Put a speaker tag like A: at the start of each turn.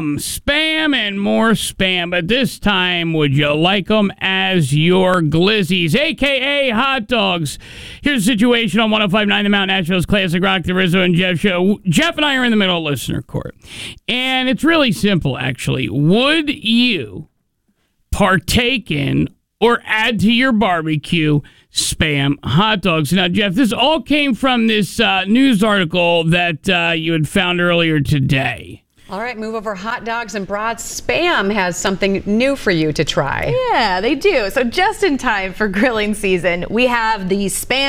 A: Spam and more spam, but this time, would you like them as your glizzies, a.k.a. hot dogs? Here's the situation on 105.9 The Mountain, Nashville's Classic Rock, the Rizzo and Jeff show. Jeff and I are in the middle of listener court, and it's really simple, actually. Would you partake in or add to your barbecue Spam hot dogs? Now, Jeff, this all came from this news article that you had found earlier today.
B: All right, move over hot dogs and brats. Spam has something new for you to try.
C: Yeah, they do. So just in time for grilling season, we have the Spam